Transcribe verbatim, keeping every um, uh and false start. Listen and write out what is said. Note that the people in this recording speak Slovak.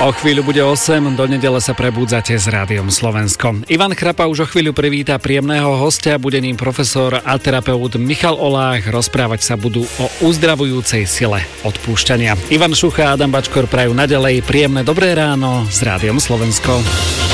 O chvíľu bude osem, do nedele sa prebúdzate s Rádiom Slovensko. Ivan Chrapa už o chvíľu privíta príjemného hostia, bude ním profesor a terapeut Michal Olách. Rozprávať sa budú o uzdravujúcej sile odpúšťania. Ivan Šucha a Adam Bačkor prajú naďalej príjemné dobré ráno s Rádiom Slovensko.